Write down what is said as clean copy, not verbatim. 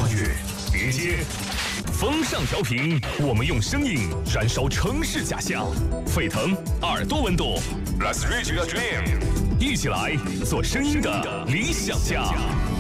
越，别接。风尚调频，我们用声音燃烧城市假象，沸腾耳朵温度。Let's reach your dream， 一起来做声音的理想家。